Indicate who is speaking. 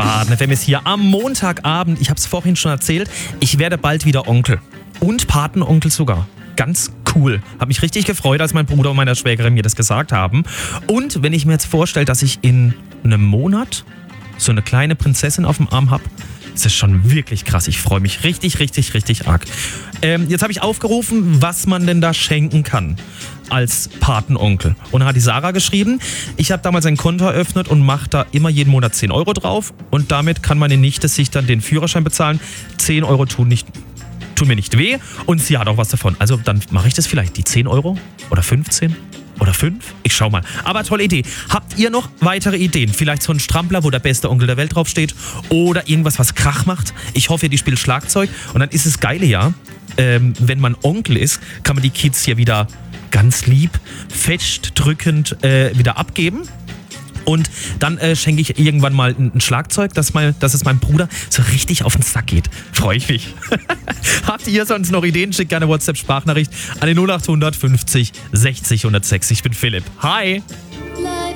Speaker 1: Baden FM ist hier am Montagabend. Ich habe es vorhin schon erzählt. Ich werde bald wieder Onkel. Und Patenonkel sogar. Ganz cool. Habe mich richtig gefreut, als mein Bruder und meine Schwägerin mir das gesagt haben. Und wenn ich mir jetzt vorstelle, dass ich in einem Monat so eine kleine Prinzessin auf dem Arm habe, ist das schon wirklich krass. Ich freue mich richtig, richtig, richtig arg. Jetzt habe ich aufgerufen, was man denn da schenken kann als Patenonkel. Und da hat die Sarah geschrieben, ich habe damals ein Konto eröffnet und mache da immer jeden Monat 10 Euro drauf. Und damit kann meine Nichte sich dann den Führerschein bezahlen. 10 Euro tun mir nicht weh und sie hat auch was davon. Also dann mache ich das vielleicht, die 10 Euro oder 15 oder 5? Ich schau mal. Aber tolle Idee. Habt ihr noch weitere Ideen? Vielleicht so ein Strampler, wo der beste Onkel der Welt draufsteht oder irgendwas, was Krach macht? Ich hoffe, die spielt Schlagzeug und dann ist es geile ja, wenn man Onkel ist, kann man die Kids hier wieder ganz lieb, fest drückend wieder abgeben. Und dann schenke ich irgendwann mal ein Schlagzeug, dass es meinem Bruder so richtig auf den Sack geht. Freue ich mich. Habt ihr sonst noch Ideen? Schickt gerne WhatsApp-Sprachnachricht an die 0800 50 60 106. Ich bin Philipp. Hi!